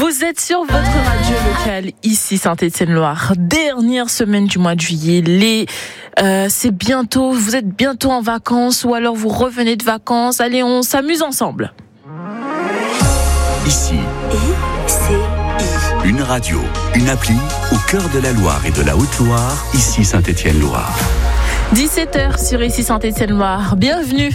Vous êtes sur votre radio locale, ici Saint-Étienne-Loire. Dernière semaine du mois de juillet. C'est bientôt, vous êtes bientôt en vacances ou alors vous revenez de vacances. Allez, on s'amuse ensemble. Ici, une radio, une appli au cœur de la Loire et de la Haute-Loire, ici Saint-Étienne-Loire. 17h sur ici Saint-Étienne-Loire. Bienvenue.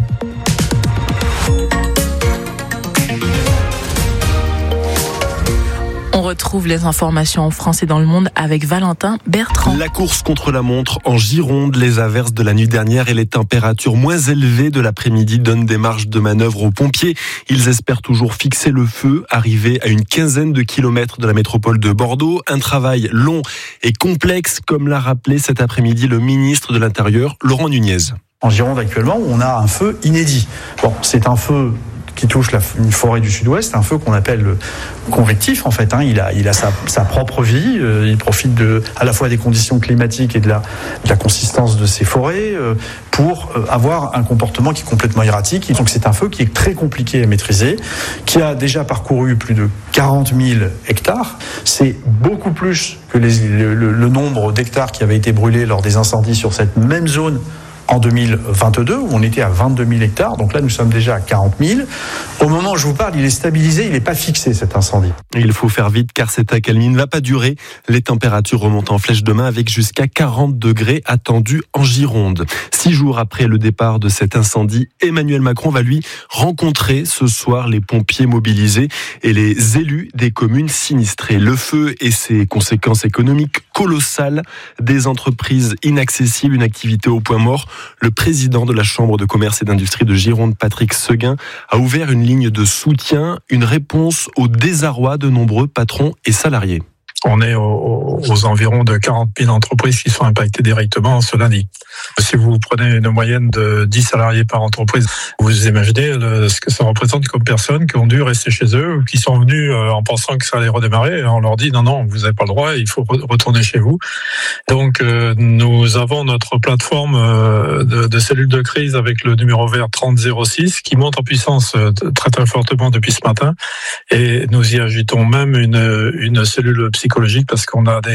On retrouve les informations en France et dans le monde avec Valentin Bertrand. La course contre la montre en Gironde, les averses de la nuit dernière et les températures moins élevées de l'après-midi donnent des marges de manœuvre aux pompiers. Ils espèrent toujours fixer le feu, arriver à une quinzaine de kilomètres de la métropole de Bordeaux. Un travail long et complexe, comme l'a rappelé cet après-midi le ministre de l'Intérieur, Laurent Nunez. En Gironde actuellement, on a un feu inédit. Bon, c'est un feu qui touche une forêt du sud-ouest, un feu qu'on appelle convectif en fait. Il a sa propre vie, il profite à la fois des conditions climatiques et de la consistance de ces forêts pour avoir un comportement qui est complètement erratique. Donc c'est un feu qui est très compliqué à maîtriser, qui a déjà parcouru plus de 40 000 hectares. C'est beaucoup plus que le nombre d'hectares qui avaient été brûlés lors des incendies sur cette même zone en 2022, où on était à 22 000 hectares. Donc là, nous sommes déjà à 40 000. Au moment où je vous parle, il est stabilisé, il n'est pas fixé, cet incendie. Il faut faire vite, car cette accalmie ne va pas durer. Les températures remontent en flèche demain, avec jusqu'à 40 degrés attendus en Gironde. 6 jours après le départ de cet incendie, Emmanuel Macron va lui rencontrer ce soir les pompiers mobilisés et les élus des communes sinistrées. Le feu et ses conséquences économiques colossales, des entreprises inaccessibles, une activité au point mort. Le président de la Chambre de commerce et d'industrie de Gironde, Patrick Seguin, a ouvert une ligne de soutien, une réponse au désarroi de nombreux patrons et salariés. On est aux environs de 40 000 entreprises qui sont impactées directement ce lundi. Si vous prenez une moyenne de 10 salariés par entreprise, vous imaginez ce que ça représente comme personnes qui ont dû rester chez eux ou qui sont venus en pensant que ça allait redémarrer. Et on leur dit non, vous n'avez pas le droit, il faut retourner chez vous. Donc nous avons notre plateforme de cellules de crise avec le numéro vert 3006 qui monte en puissance très très fortement depuis ce matin. Et nous y ajoutons même une cellule psychologique parce qu'on a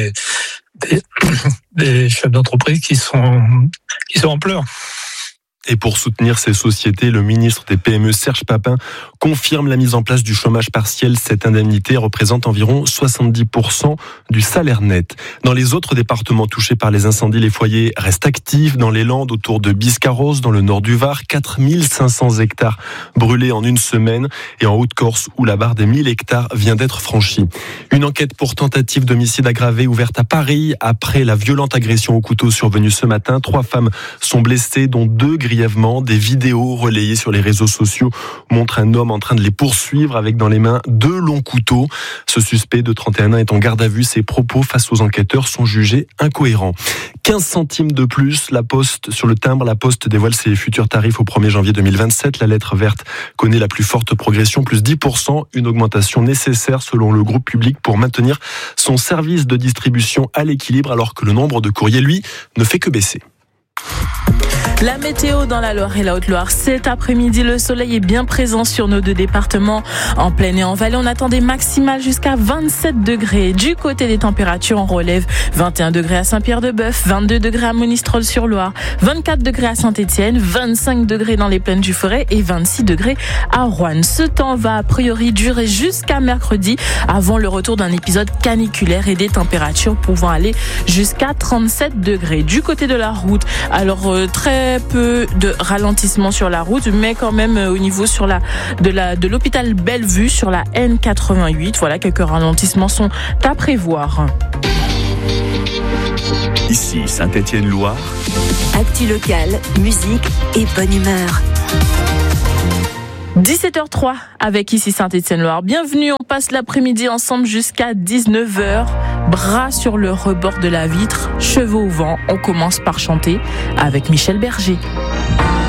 des chefs d'entreprise qui sont en pleurs. Et pour soutenir ces sociétés, le ministre des PME, Serge Papin, confirme la mise en place du chômage partiel. Cette indemnité représente environ 70% du salaire net. Dans les autres départements touchés par les incendies, les foyers restent actifs. Dans les Landes, autour de Biscarrosse, dans le nord du Var, 4500 hectares brûlés en une semaine. Et en Haute-Corse, où la barre des 1000 hectares vient d'être franchie. Une enquête pour tentative d'homicide aggravé ouverte à Paris après la violente agression au couteau survenue ce matin. 3 femmes sont blessées, dont 2 grièvement. Des vidéos relayées sur les réseaux sociaux montrent un homme en train de les poursuivre avec dans les mains 2 longs couteaux. Ce suspect de 31 ans est en garde à vue. Ses propos face aux enquêteurs sont jugés incohérents. 15 centimes de plus, sur le timbre, la Poste dévoile ses futurs tarifs au 1er janvier 2027. La lettre verte connaît la plus forte progression, plus 10%, une augmentation nécessaire selon le groupe public pour maintenir son service de distribution à l'équilibre alors que le nombre de courriers, lui, ne fait que baisser. La météo dans la Loire et la Haute-Loire. Cet après-midi, le soleil est bien présent sur nos 2 départements. En plaine et en vallée, on attend des maximales jusqu'à 27 degrés. Du côté des températures, on relève 21 degrés à Saint-Pierre-de-Bœuf, 22 degrés à Monistrol-sur-Loire, 24 degrés à Saint-Étienne, 25 degrés dans les plaines du Forêt et 26 degrés à Roanne. Ce temps va a priori durer jusqu'à mercredi avant le retour d'un épisode caniculaire et des températures pouvant aller jusqu'à 37 degrés. Du côté de la route, alors très peu de ralentissement sur la route, mais quand même au niveau de l'hôpital Bellevue sur la N88. Voilà, quelques ralentissements sont à prévoir. Ici Saint-Étienne-Loire. Actu locale, musique et bonne humeur. 17h03 avec ici Saint-Étienne-Loire. Bienvenue, on passe l'après-midi ensemble jusqu'à 19h. Bras sur le rebord de la vitre, cheveux au vent. On commence par chanter avec Michel Berger.